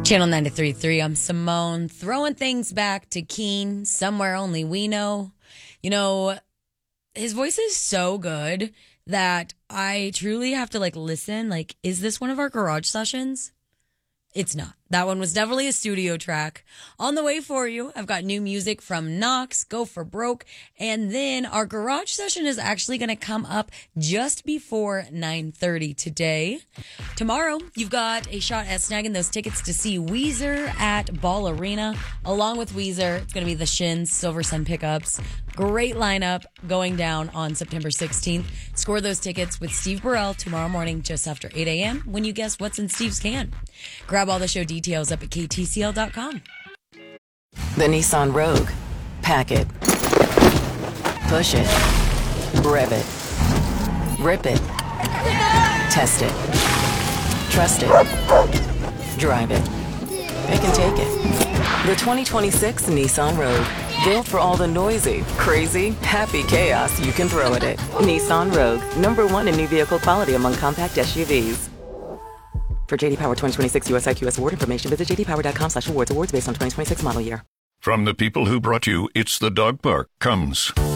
Channel 93.3, I'm Simone, throwing things back to Keen, somewhere only we know. You know, his voice is so good that I truly have to listen. Is this one of our garage sessions? It's not. That one was definitely a studio track. On the way for you, I've got new music from Knox, Go for Broke, and then our garage session is actually going to come up just before 9:30 today. Tomorrow, you've got a shot at snagging those tickets to see Weezer at Ball Arena. Along with Weezer, it's going to be the Shins, Silver Sun Pickups. Great lineup going down on September 16th. Score those tickets with Steve Burrell tomorrow morning just after 8 a.m. when you guess what's in Steve's can. Grab all the show details up at ktcl.com. The Nissan Rogue. Pack it. Push it. Rev it. Rip it. Test it. Trust it. Drive it. It can take it. The 2026 Nissan Rogue. Built for all the noisy, crazy, happy chaos you can throw at it. Nissan Rogue. #1 in new vehicle quality among compact SUVs. For JD Power 2026 US IQS award information, visit jdpower.com/awards. Awards based on 2026 model year. From the people who brought you It's the Dog Park comes